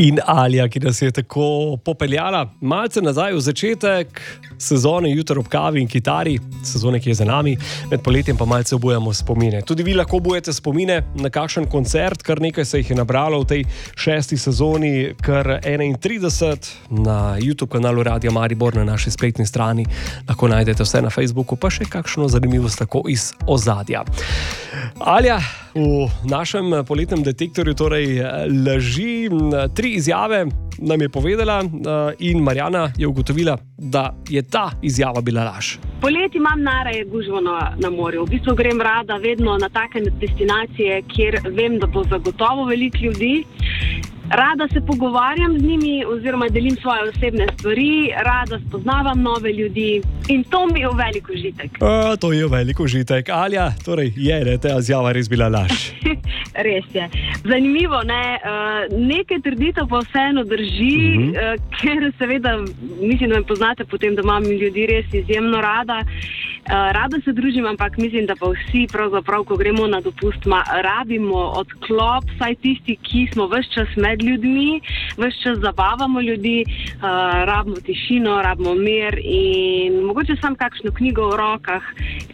In Alja, ki nas je tako popeljala malce nazaj v začetek sezone Jutri ob kavi in kitari, sezone, ki je za nami, med poletjem pa malce obujamo spomine. Tudi vi lahko obujete spomine na kakšen koncert, kar nekaj se jih je nabralo v tej 6. sezoni, kar 31 na YouTube kanalu Radia Maribor, na naši spletni strani. Lahko najdete vse na Facebooku, pa še kakšno zanimivost tako iz ozadja. Alja, v našem poletnem detektorju torej laži, 3 izjave nam je povedala in Marjana je ugotovila, da je ta izjava bila laž. Poleti imam najraje gužvo na morju. V bistvu grem rada vedno na take destinacije, kjer vem, da bo zagotovo veliko ljudi. Rada se pogovarjam z njimi oziroma delim svoje osebne stvari, rada spoznavam nove ljudi in to mi je velik užitek. To je velik užitek. Alja, torej je ta izjava res bila laž? Res je. Zanimivo, ne? Nekaj trditev pa vseeno drži, ker seveda, mislim, da me poznate potem, da imam ljudi res izjemno rada. Rada se družim, ampak mislim, da pa vsi pravzaprav, ko gremo na dopust, rabimo odklop, saj tisti, ki smo ves čas med ljudmi, ves čas zabavamo ljudi, rabimo tišino, rabimo mir in mogoče sam kakšno knjigo v rokah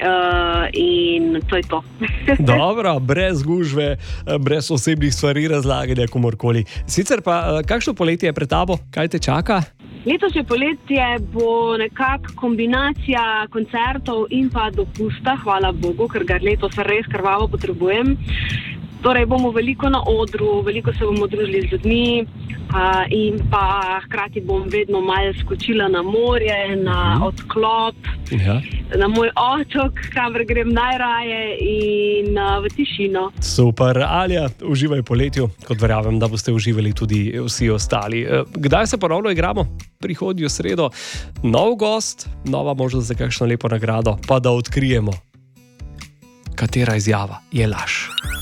in to je to. Dobro, brez gužve, brez osebnih stvari razlaganja komorkoli. Sicer pa, kakšno poletje je pred tabo? Kaj te čaka? Letošnje poletje bo nekako kombinacija koncertov in pa dopusta, hvala Bogu, ker ga letos res krvavo potrebujem. Torej bomo veliko na odru, veliko se bomo družili z ljudmi in pa hkrati bom vedno malo skočila na morje, na odklop, na moj otok, kamor grem najraje in v tišino. Super, Alja, uživaj poletju, kot verjamem, da boste uživali tudi vsi ostali. Kdaj se ponovno igramo? Prihodnjo sredo. Nov gost, nova možnost za kakšno lepo nagrado, pa da odkrijemo, katera izjava je laž.